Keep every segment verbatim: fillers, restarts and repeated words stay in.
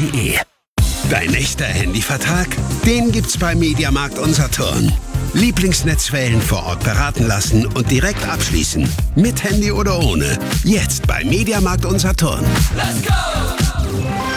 e. Dein echter Handyvertrag? Den gibt's bei Mediamarkt Unsaturn. Lieblingsnetzwellen vor Ort beraten lassen und direkt abschließen. Mit Handy oder ohne. Jetzt bei Mediamarkt Unsaturn. Let's go!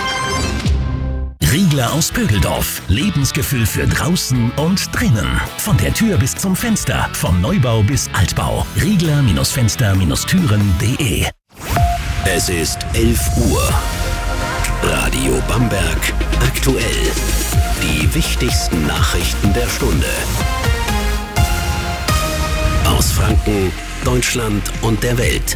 Riegler aus Pögeldorf. Lebensgefühl für draußen und drinnen. Von der Tür bis zum Fenster. Vom Neubau bis Altbau. Riegler-Fenster-Türen punkt de. Es ist elf Uhr. Radio Bamberg aktuell. Die wichtigsten Nachrichten der Stunde. Aus Franken, Deutschland und der Welt.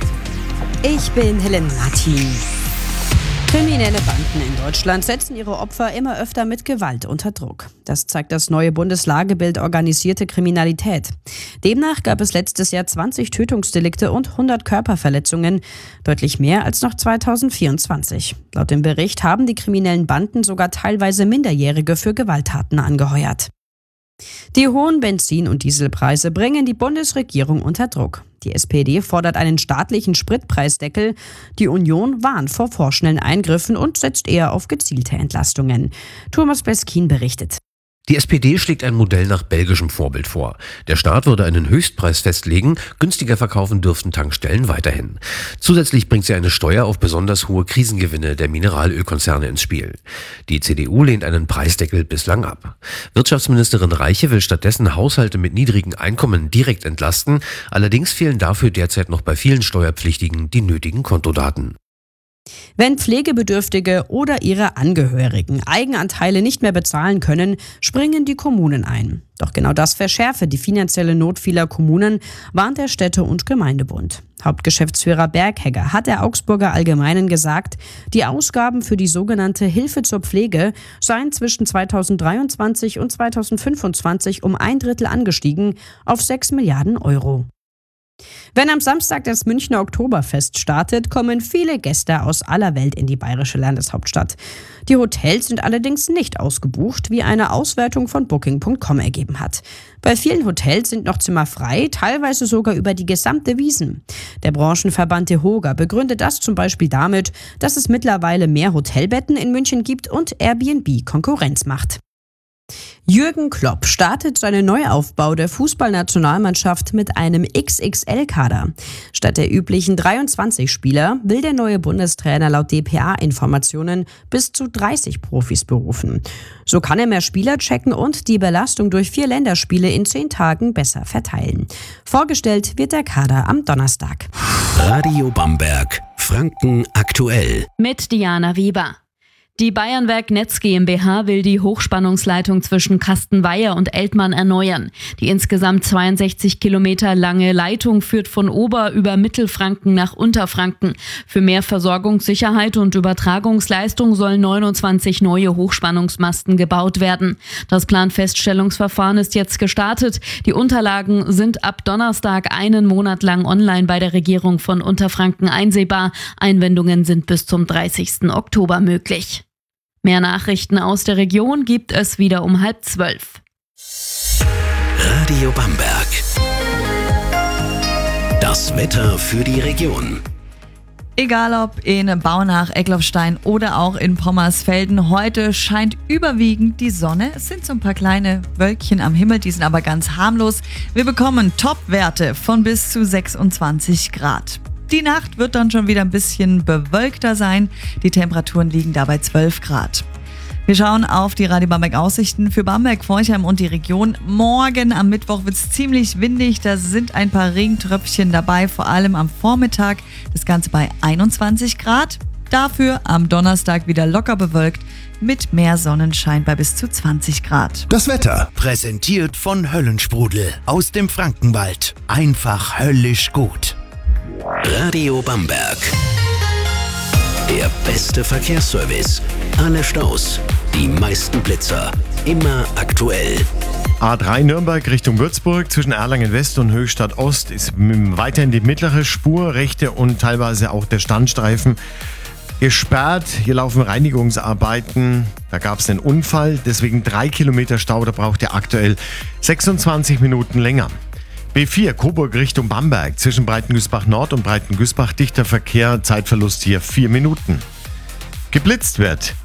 Ich bin Helen Martin. Kriminelle Banden in Deutschland setzen ihre Opfer immer öfter mit Gewalt unter Druck. Das zeigt das neue Bundeslagebild Organisierte Kriminalität. Demnach gab es letztes Jahr zwanzig Tötungsdelikte und hundert Körperverletzungen, deutlich mehr als noch zweitausendvierundzwanzig. Laut dem Bericht haben die kriminellen Banden sogar teilweise Minderjährige für Gewalttaten angeheuert. Die hohen Benzin- und Dieselpreise bringen die Bundesregierung unter Druck. Die S P D fordert einen staatlichen Spritpreisdeckel. Die Union warnt vor vorschnellen Eingriffen und setzt eher auf gezielte Entlastungen. Thomas Beskin berichtet. Die S P D schlägt ein Modell nach belgischem Vorbild vor. Der Staat würde einen Höchstpreis festlegen, günstiger verkaufen dürften Tankstellen weiterhin. Zusätzlich bringt sie eine Steuer auf besonders hohe Krisengewinne der Mineralölkonzerne ins Spiel. Die C D U lehnt einen Preisdeckel bislang ab. Wirtschaftsministerin Reiche will stattdessen Haushalte mit niedrigen Einkommen direkt entlasten, allerdings fehlen dafür derzeit noch bei vielen Steuerpflichtigen die nötigen Kontodaten. Wenn Pflegebedürftige oder ihre Angehörigen Eigenanteile nicht mehr bezahlen können, springen die Kommunen ein. Doch genau das verschärfe die finanzielle Not vieler Kommunen, warnt der Städte- und Gemeindebund. Hauptgeschäftsführer Berghegger hat der Augsburger Allgemeinen gesagt, die Ausgaben für die sogenannte Hilfe zur Pflege seien zwischen zweitausenddreiundzwanzig und zweitausendfünfundzwanzig um ein Drittel angestiegen auf sechs Milliarden Euro. Wenn am Samstag das Münchner Oktoberfest startet, kommen viele Gäste aus aller Welt in die bayerische Landeshauptstadt. Die Hotels sind allerdings nicht ausgebucht, wie eine Auswertung von Booking Punkt com ergeben hat. Bei vielen Hotels sind noch Zimmer frei, teilweise sogar über die gesamte Wiesn. Der Branchenverband DEHOGA begründet das zum Beispiel damit, dass es mittlerweile mehr Hotelbetten in München gibt und Airbnb Konkurrenz macht. Jürgen Klopp startet seinen Neuaufbau der Fußballnationalmannschaft mit einem X X L-Kader. Statt der üblichen dreiundzwanzig Spieler will der neue Bundestrainer laut D P A-Informationen bis zu dreißig Profis berufen. So kann er mehr Spieler checken und die Belastung durch vier Länderspiele in zehn Tagen besser verteilen. Vorgestellt wird der Kader am Donnerstag. Radio Bamberg, Franken aktuell. Mit Diana Weber. Die Bayernwerk Netz GmbH will die Hochspannungsleitung zwischen Kastenweier und Eltmann erneuern. Die insgesamt zweiundsechzig Kilometer lange Leitung führt von Ober- über Mittelfranken nach Unterfranken. Für mehr Versorgungssicherheit und Übertragungsleistung sollen neunundzwanzig neue Hochspannungsmasten gebaut werden. Das Planfeststellungsverfahren ist jetzt gestartet. Die Unterlagen sind ab Donnerstag einen Monat lang online bei der Regierung von Unterfranken einsehbar. Einwendungen sind bis zum dreißigsten Oktober möglich. Mehr Nachrichten aus der Region gibt es wieder um halb zwölf. Radio Bamberg. Das Wetter für die Region. Egal ob in Baunach, Egloffstein oder auch in Pommersfelden, heute scheint überwiegend die Sonne. Es sind so ein paar kleine Wölkchen am Himmel, die sind aber ganz harmlos. Wir bekommen Top-Werte von bis zu sechsundzwanzig Grad. Die Nacht wird dann schon wieder ein bisschen bewölkter sein. Die Temperaturen liegen dabei zwölf Grad. Wir schauen auf die Radio Bamberg Aussichten für Bamberg, Forchheim und die Region. Morgen am Mittwoch wird es ziemlich windig. Da sind ein paar Regentröpfchen dabei, vor allem am Vormittag. Das Ganze bei einundzwanzig Grad. Dafür am Donnerstag wieder locker bewölkt mit mehr Sonnenschein bei bis zu zwanzig Grad. Das Wetter präsentiert von Höllensprudel aus dem Frankenwald. Einfach höllisch gut. Radio Bamberg. Der beste Verkehrsservice. Alle Staus, die meisten Blitzer. Immer aktuell. A drei Nürnberg Richtung Würzburg zwischen Erlangen West und Höchstadt Ost ist weiterhin die mittlere Spur, rechte und teilweise auch der Standstreifen gesperrt. Hier laufen Reinigungsarbeiten. Da gab es einen Unfall, deswegen drei Kilometer Stau. Da braucht ihr aktuell sechsundzwanzig Minuten länger. B vier Coburg Richtung Bamberg zwischen Breitengüßbach Nord und Breitengüßbach dichter Verkehr, Zeitverlust hier vier Minuten. Geblitzt wird